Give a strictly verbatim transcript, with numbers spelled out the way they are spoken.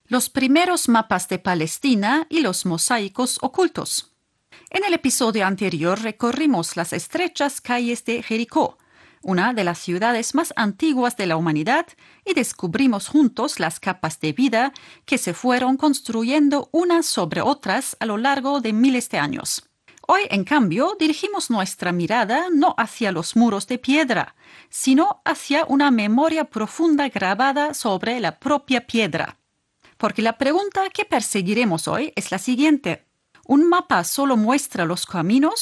Los primeros mapas de Palestina y los mosaicos ocultos. En el episodio anterior recorrimos las estrechas calles de Jericó, una de las ciudades más antiguas de la humanidad, y descubrimos juntos las capas de vida que se fueron construyendo unas sobre otras a lo largo de miles de años. Hoy, en cambio, dirigimos nuestra mirada no hacia los muros de piedra, sino hacia una memoria profunda grabada sobre la propia piedra. Porque la pregunta que perseguiremos hoy es la siguiente: ¿un mapa solo muestra los caminos